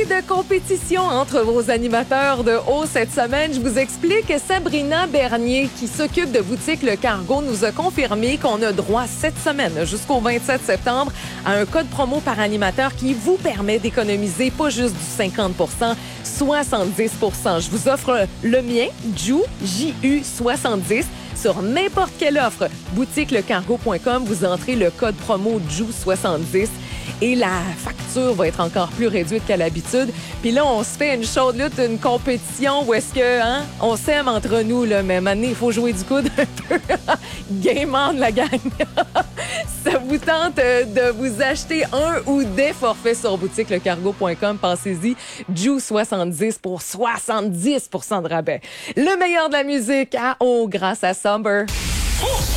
de compétition entre vos animateurs de haut cette semaine. Je vous explique que Sabrina Bernier, qui s'occupe de Boutique Le Cargo, nous a confirmé qu'on a droit cette semaine jusqu'au 27 septembre à un code promo par animateur qui vous permet d'économiser pas juste du 50 70 Je vous offre le mien, JU 70. Sur n'importe quelle offre, boutiquelecargo.com, vous entrez le code promo JU70 et la facture va être encore plus réduite qu'à l'habitude. Puis là, on se fait une chaude lutte, une compétition où est-ce que, on s'aime entre nous, là, mais maintenant, il faut jouer du coude un peu. Game on, la gang! Ça vous tente de vous acheter un ou des forfaits sur boutiquelecargo.com, pensez-y, JU70 pour 70 de rabais. Le meilleur de la musique grâce à Somber.